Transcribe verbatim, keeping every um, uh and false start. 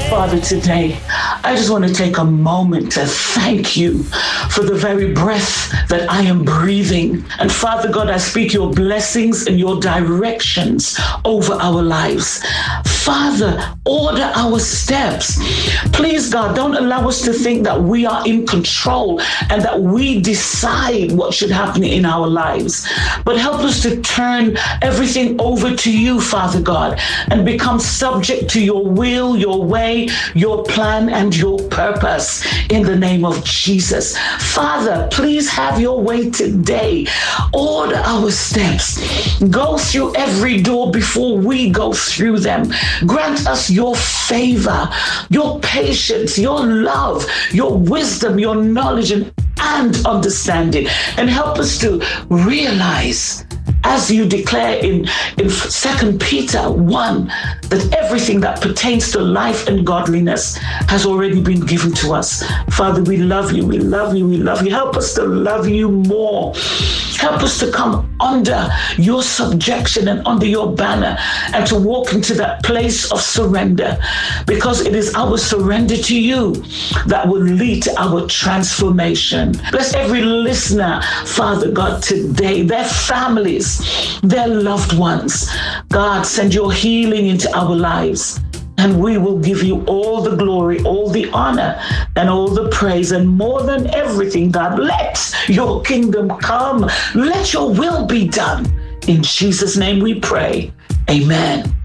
Father, today, I just want to take a moment to thank you for the very breath that I am breathing. And Father God, I speak your blessings and your directions over our lives. Father, order our steps. Please, God, don't allow us to think that we are in control and that we decide what should happen in our lives. But help us to turn everything over to you, Father God, and become subject to your will, your way, your plan, and your purpose in the name of Jesus. Father, please have your way today. Order our steps. Go through every door before we go through them. Grant us your favor, your patience, your love, your wisdom, your knowledge, and, and understanding. And help us to realize, as you declare in, in Second Peter one, that everything that pertains to life and godliness has already been given to us. Father, we love you, we love you, we love you. Help us to love you more. Help us to come under your subjection and under your banner and to walk into that place of surrender, because it is our surrender to you that will lead to our transformation. Bless every listener, Father God, today, their families, their loved ones. God, send your healing into our lives. And we will give you all the glory, all the honor, and all the praise. And more than everything, God, let your kingdom come. Let your will be done. In Jesus' name we pray. Amen.